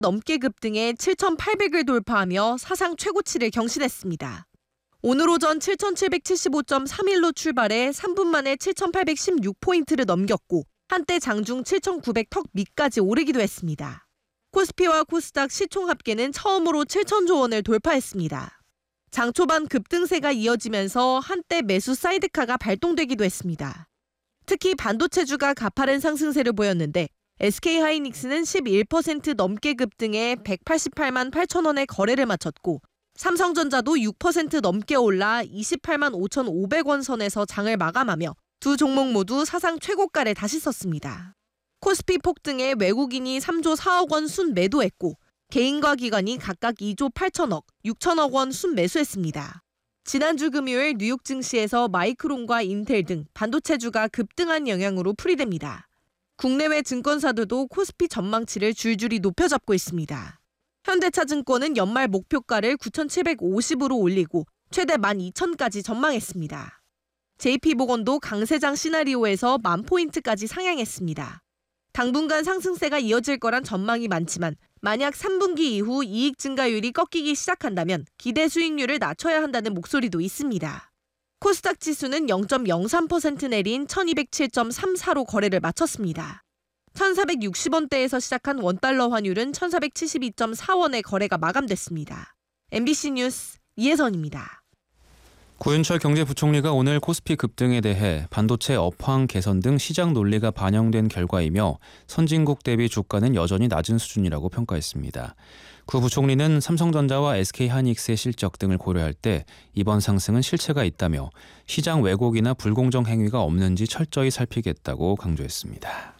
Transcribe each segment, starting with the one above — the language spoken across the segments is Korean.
넘게 급등해 7,800을 돌파하며 사상 최고치를 경신했습니다. 오늘 오전 7,775.31로 출발해 3분 만에 7,816포인트를 넘겼고 한때 장중 7,900턱 밑까지 오르기도 했습니다. 코스피와 코스닥 시총 합계는 처음으로 7,000조 원을 돌파했습니다. 장 초반 급등세가 이어지면서 한때 매수 사이드카가 발동되기도 했습니다. 특히 반도체주가 가파른 상승세를 보였는데 SK하이닉스는 11% 넘게 급등해 188만 8천 원의 거래를 마쳤고 삼성전자도 6% 넘게 올라 28만 5,500원 선에서 장을 마감하며 두 종목 모두 사상 최고가를 다시 썼습니다. 코스피 폭등에 외국인이 3조 4억 원 순매도했고 개인과 기관이 각각 2조 8천억, 6천억 원 순매수했습니다. 지난주 금요일 뉴욕 증시에서 마이크론과 인텔 등 반도체주가 급등한 영향으로 풀이됩니다. 국내외 증권사들도 코스피 전망치를 줄줄이 높여잡고 있습니다. 현대차증권은 연말 목표가를 9,750으로 올리고 최대 12,000까지 전망했습니다. JP모건도 강세장 시나리오에서 10,000포인트까지 상향했습니다. 당분간 상승세가 이어질 거란 전망이 많지만 만약 3분기 이후 이익 증가율이 꺾이기 시작한다면 기대 수익률을 낮춰야 한다는 목소리도 있습니다. 코스닥 지수는 0.03% 내린 1207.34로 거래를 마쳤습니다. 1,460원대에서 시작한 원달러 환율은 1,472.4원에 거래가 마감됐습니다. MBC 뉴스 이혜선입니다. 구윤철 경제부총리가 오늘 코스피 급등에 대해 반도체 업황 개선 등 시장 논리가 반영된 결과이며 선진국 대비 주가는 여전히 낮은 수준이라고 평가했습니다. 구 부총리는 삼성전자와 SK하이닉스의 실적 등을 고려할 때 이번 상승은 실체가 있다며 시장 왜곡이나 불공정 행위가 없는지 철저히 살피겠다고 강조했습니다.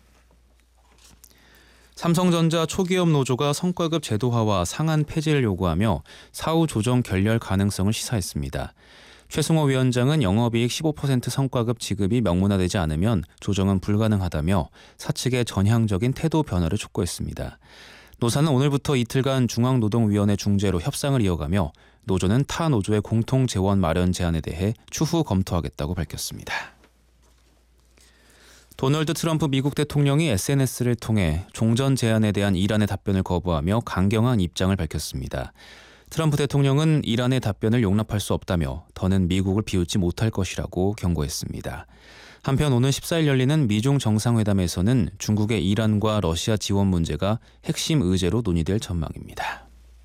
삼성전자 초기업 노조가 성과급 제도화와 상한 폐지를 요구하며 사후 조정 결렬 가능성을 시사했습니다. 최승호 위원장은 영업이익 15% 성과급 지급이 명문화되지 않으면 조정은 불가능하다며 사측의 전향적인 태도 변화를 촉구했습니다. 노사는 오늘부터 이틀간 중앙노동위원회 중재로 협상을 이어가며 노조는 타 노조의 공통 재원 마련 제안에 대해 추후 검토하겠다고 밝혔습니다. 도널드 트럼프 미국 대통령이 SNS를 통해 종전 제안에 대한 이란의 답변을 거부하며 강경한 입장을 밝혔습니다. 트럼프 대통령은 이란의 답변을 용납할 수 없다며 더는 미국을 비웃지 못할 것이라고 경고했습니다. 한편 오늘 14일 열리는 미중 정상회담에서는 중국의 이란과 러시아 지원 문제가 핵심 의제로 논의될 전망입니다.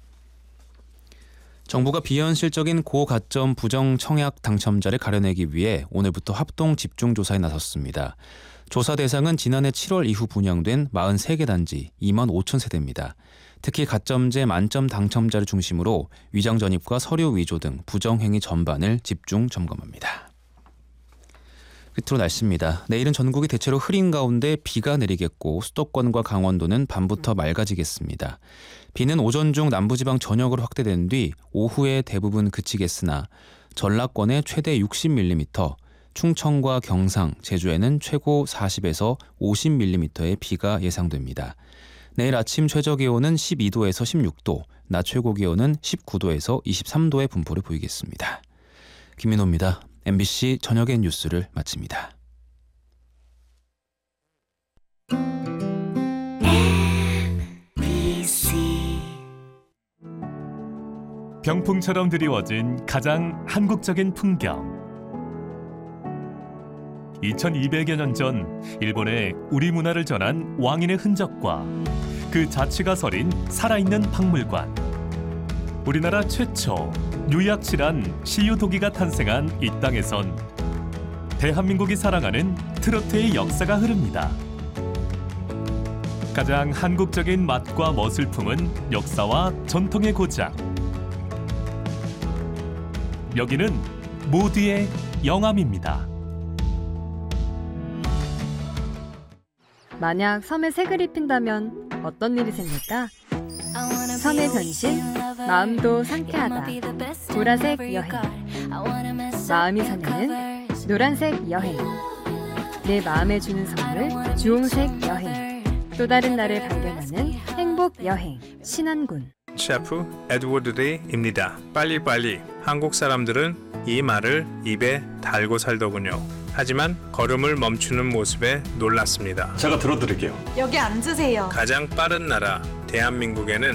정부가 비현실적인 고가점 부정 청약 당첨자를 가려내기 위해 오늘부터 합동 집중조사에 나섰습니다. 조사 대상은 지난해 7월 이후 분양된 43개 단지 2만 5천 세대입니다. 특히 가점제 만점 당첨자를 중심으로 위장 전입과 서류 위조 등 부정행위 전반을 집중 점검합니다. 끝으로 날씨입니다. 내일은 전국이 대체로 흐린 가운데 비가 내리겠고 수도권과 강원도는 밤부터 맑아지겠습니다. 비는 오전 중 남부지방 전역으로 확대된 뒤 오후에 대부분 그치겠으나 전라권에 최대 60mm, 충청과 경상, 제주에는 최고 40에서 50mm의 비가 예상됩니다. 내일 아침 최저기온은 12도에서 16도, 낮 최고기온은 19도에서 23도의 분포를 보이겠습니다. 김민호입니다. MBC 저녁의 뉴스를 마칩니다. 병풍처럼 드리워진 가장 한국적인 풍경. 2200여 년 전 일본에 우리 문화를 전한 왕인의 흔적과 그 자취가 서린 살아있는 박물관. 우리나라 최초 뉴약실한 시유도기가 탄생한 이 땅에선 대한민국이 사랑하는 트로트의 역사가 흐릅니다. 가장 한국적인 맛과 멋을 품은 역사와 전통의 고장. 여기는 모두의 영암입니다. 만약 섬에 색을 입힌다면 어떤 일이 생길까? 섬의 변신, 마음도 상쾌하다. 보라색 여행. 마음이 설레는 노란색 여행. 내 마음에 주는 선물, 주홍색 여행. 또 다른 나를 발견하는 행복 여행. 신안군. 셰프 에드워드 데이입니다. 빨리빨리. 한국 사람들은 이 말을 입에 달고 살더군요. 하지만 걸음을 멈추는 모습에 놀랐습니다. 제가 들어드릴게요. 여기 앉으세요. 가장 빠른 나라 대한민국에는